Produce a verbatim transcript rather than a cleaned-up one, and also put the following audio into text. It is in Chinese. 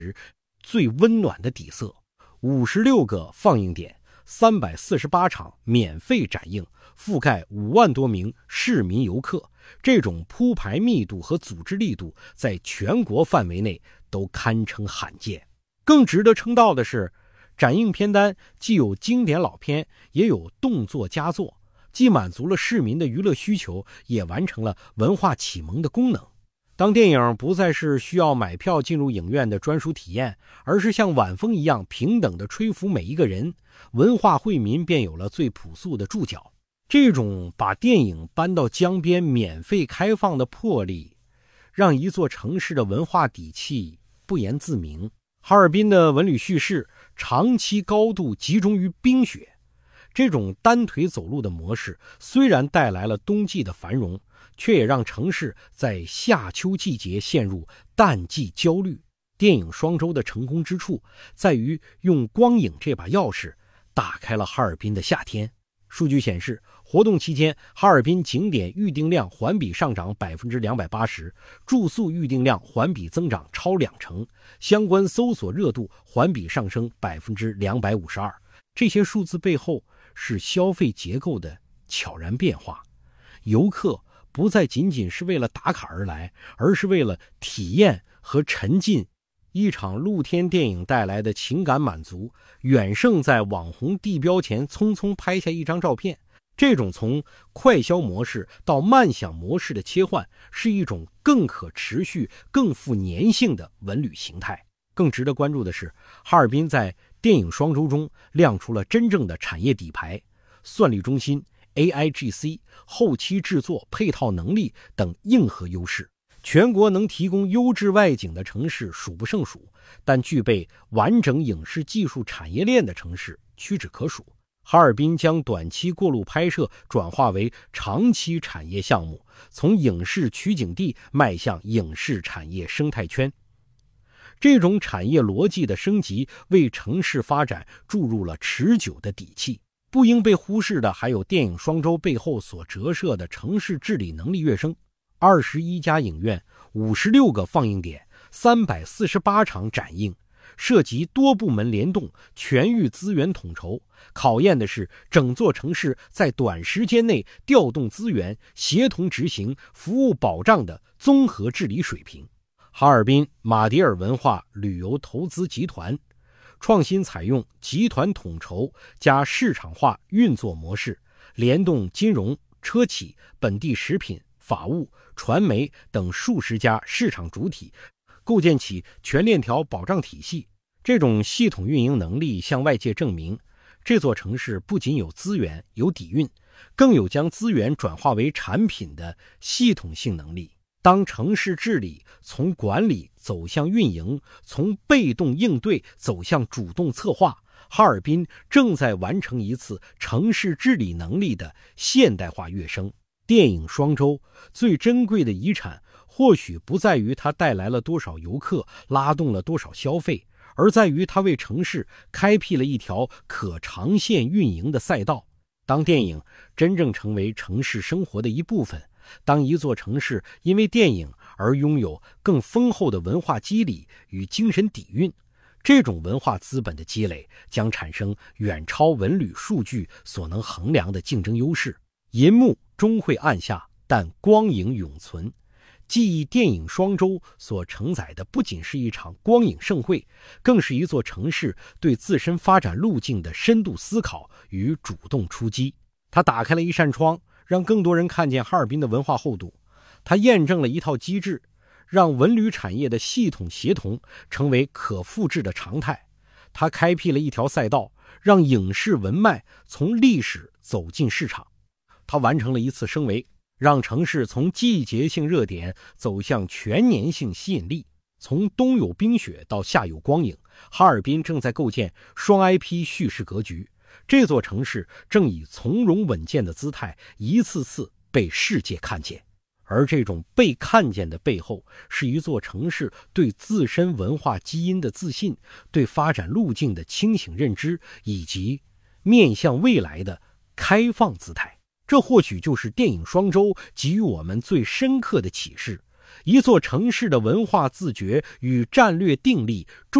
最温暖的底色，五十六个放映点，三百四十八场免费展映，覆盖五万多名市民游客，这种铺排密度和组织力度在全国范围内都堪称罕见。更值得称道的是，展映片单既有经典老片，也有动作佳作，既满足了市民的娱乐需求，也完成了文化启蒙的功能。当电影不再是需要买票进入影院的专属体验，而是像晚风一样平等地吹拂每一个人，文化惠民便有了最朴素的注脚。这种把电影搬到江边免费开放的魄力，让一座城市的文化底气不言自明。哈尔滨的文旅叙事长期高度集中于冰雪，这种单腿走路的模式虽然带来了冬季的繁荣，却也让城市在夏秋季节陷入淡季焦虑。电影双周的成功之处在于用光影这把钥匙打开了哈尔滨的夏天。数据显示，活动期间哈尔滨景点预订量环比上涨 百分之两百八十， 住宿预订量环比增长超两成，相关搜索热度环比上升 百分之两百五十二。 这些数字背后是消费结构的悄然变化。游客不再仅仅是为了打卡而来，而是为了体验和沉浸。一场露天电影带来的情感满足，远胜在网红地标前匆匆拍下一张照片。这种从快消模式到慢享模式的切换，是一种更可持续、更富粘性的文旅形态。更值得关注的是，哈尔滨在电影双周中亮出了真正的产业底牌，算力中心、A I G C、后期制作、配套能力等硬核优势。全国能提供优质外景的城市数不胜数，但具备完整影视技术产业链的城市屈指可数。哈尔滨将短期过路拍摄转化为长期产业项目，从影视取景地迈向影视产业生态圈。这种产业逻辑的升级，为城市发展注入了持久的底气。不应被忽视的还有电影双周背后所折射的城市治理能力跃升。二十一家影院，五十六个放映点，三百四十八场展映，涉及多部门联动，全域资源统筹，考验的是整座城市在短时间内调动资源、协同执行、服务保障的综合治理水平。哈尔滨马迭尔文化旅游投资集团创新采用集团统筹加市场化运作模式，联动金融、车企、本地食品、法务、传媒等数十家市场主体，构建起全链条保障体系。这种系统运营能力向外界证明，这座城市不仅有资源、有底蕴，更有将资源转化为产品的系统性能力。当城市治理从管理走向运营，从被动应对走向主动策划，哈尔滨正在完成一次城市治理能力的现代化跃升。电影双周最珍贵的遗产，或许不在于它带来了多少游客，拉动了多少消费，而在于它为城市开辟了一条可长线运营的赛道。当电影真正成为城市生活的一部分，当一座城市因为电影而拥有更丰厚的文化肌理与精神底蕴，这种文化资本的积累将产生远超文旅数据所能衡量的竞争优势。银幕终会暗下，但光影永存。记忆电影双周所承载的不仅是一场光影盛会，更是一座城市对自身发展路径的深度思考与主动出击。它打开了一扇窗，让更多人看见哈尔滨的文化厚度。它验证了一套机制，让文旅产业的系统协同成为可复制的常态。它开辟了一条赛道，让影视文脉从历史走进市场。它完成了一次升维，让城市从季节性热点走向全年性吸引力。从冬有冰雪到夏有光影，哈尔滨正在构建双 I P 叙事格局。这座城市正以从容稳健的姿态一次次被世界看见。而这种被看见的背后，是一座城市对自身文化基因的自信，对发展路径的清醒认知，以及面向未来的开放姿态。这或许就是电影双周给予我们最深刻的启示。 一座城市的文化自觉与战略定力